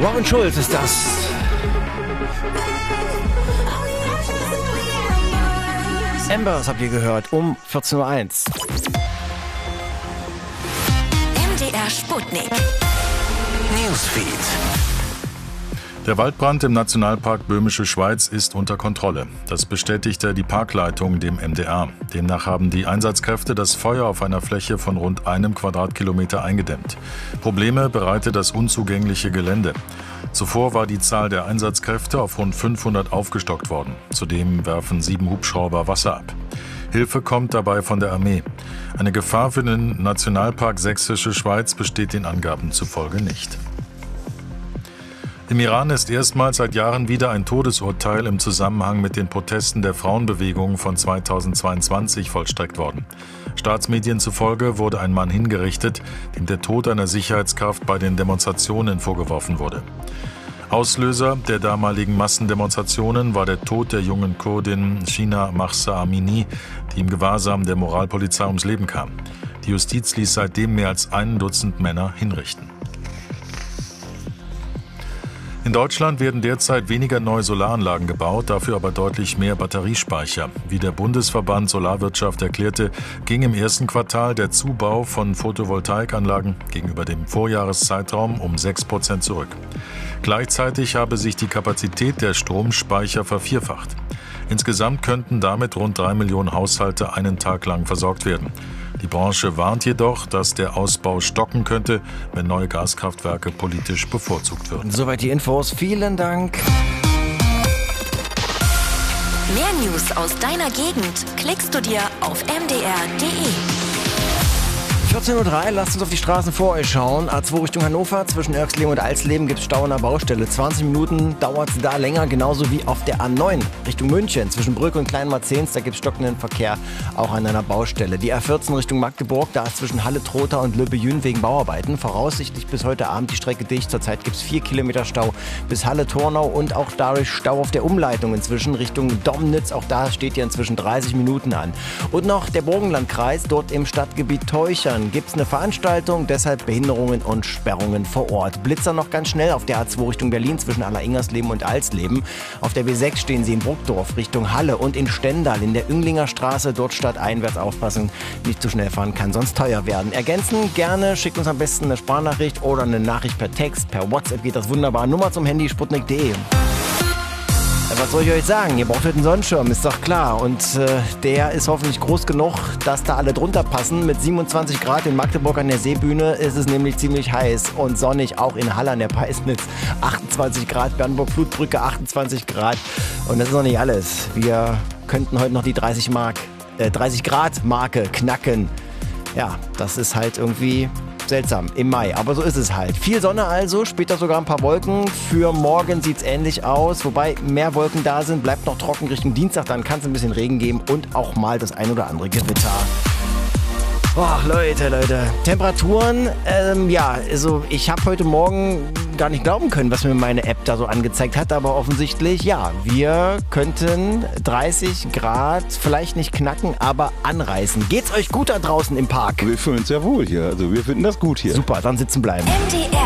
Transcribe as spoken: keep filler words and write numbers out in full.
Robin Schulz ist das. Embers habt ihr gehört um vierzehn Uhr eins. M D R Sputnik. Newsfeed. Der Waldbrand im Nationalpark Böhmische Schweiz ist unter Kontrolle. Das bestätigte die Parkleitung dem M D R. Demnach haben die Einsatzkräfte das Feuer auf einer Fläche von rund einem Quadratkilometer eingedämmt. Probleme bereitet das unzugängliche Gelände. Zuvor war die Zahl der Einsatzkräfte auf rund fünfhundert aufgestockt worden. Zudem werfen sieben Hubschrauber Wasser ab. Hilfe kommt dabei von der Armee. Eine Gefahr für den Nationalpark Sächsische Schweiz besteht den Angaben zufolge nicht. Im Iran ist erstmals seit Jahren wieder ein Todesurteil im Zusammenhang mit den Protesten der Frauenbewegung von zweitausendzweiundzwanzig vollstreckt worden. Staatsmedien zufolge wurde ein Mann hingerichtet, dem der Tod einer Sicherheitskraft bei den Demonstrationen vorgeworfen wurde. Auslöser der damaligen Massendemonstrationen war der Tod der jungen Kurdin Shina Mahsa Amini, die im Gewahrsam der Moralpolizei ums Leben kam. Die Justiz ließ seitdem mehr als ein Dutzend Männer hinrichten. In Deutschland werden derzeit weniger neue Solaranlagen gebaut, dafür aber deutlich mehr Batteriespeicher. Wie der Bundesverband Solarwirtschaft erklärte, ging im ersten Quartal der Zubau von Photovoltaikanlagen gegenüber dem Vorjahreszeitraum um sechs Prozent zurück. Gleichzeitig habe sich die Kapazität der Stromspeicher vervierfacht. Insgesamt könnten damit rund drei Millionen Haushalte einen Tag lang versorgt werden. Die Branche warnt jedoch, dass der Ausbau stocken könnte, wenn neue Gaskraftwerke politisch bevorzugt würden. Soweit die Infos. Vielen Dank. Mehr News aus deiner Gegend klickst du dir auf m d r punkt d e. vierzehn Uhr drei, lasst uns auf die Straßen vor euch schauen. A zwei Richtung Hannover, zwischen Erxleben und Alsleben gibt es Stau an der Baustelle. zwanzig Minuten dauert es da länger, genauso wie auf der A neun Richtung München. Zwischen Brück und Kleinmarzens, da gibt es stockenden Verkehr, auch an einer Baustelle. Die A vierzehn Richtung Magdeburg, da ist zwischen Halle-Trotha und Löbejün wegen Bauarbeiten. Voraussichtlich bis heute Abend die Strecke dicht. Zurzeit gibt es vier Kilometer Stau bis Halle-Tornau und auch dadurch Stau auf der Umleitung inzwischen Richtung Domnitz. Auch da steht ja inzwischen dreißig Minuten an. Und noch der Burgenlandkreis, dort im Stadtgebiet Teuchern gibt es eine Veranstaltung, deshalb Behinderungen und Sperrungen vor Ort. Blitzer noch ganz schnell auf der A zwei Richtung Berlin zwischen Alleringersleben und Alsleben. Auf der B sechs stehen sie in Bruckdorf Richtung Halle und in Stendal in der Ünglinger Straße, dort stadteinwärts aufpassen, nicht zu schnell fahren, kann sonst teuer werden. Ergänzen gerne, schickt uns am besten eine Sprachnachricht oder eine Nachricht per Text, per WhatsApp geht das wunderbar. Nummer zum Handy sputnik punkt d e. Was soll ich euch sagen? Ihr braucht heute einen Sonnenschirm, ist doch klar. Und äh, der ist hoffentlich groß genug, dass da alle drunter passen. Mit siebenundzwanzig Grad in Magdeburg an der Seebühne ist es nämlich ziemlich heiß und sonnig. Auch in Halle an der Peisnitz achtundzwanzig Grad, Bernburg-Flutbrücke achtundzwanzig Grad. Und das ist noch nicht alles. Wir könnten heute noch die dreißig Grad Marke knacken. Ja, das ist halt irgendwie seltsam im Mai, aber so ist es halt. Viel Sonne also, später sogar ein paar Wolken. Für morgen sieht es ähnlich aus, wobei mehr Wolken da sind, bleibt noch trocken Richtung Dienstag, dann kann es ein bisschen Regen geben und auch mal das ein oder andere Gewitter. Boah, Leute, Leute. Temperaturen, ähm, ja, also ich habe heute Morgen gar nicht glauben können, was mir meine App da so angezeigt hat, aber offensichtlich, ja, wir könnten dreißig Grad vielleicht nicht knacken, aber anreißen. Geht's euch gut da draußen im Park? Wir fühlen uns ja wohl hier, also wir finden das gut hier. Super, dann sitzen bleiben. M D R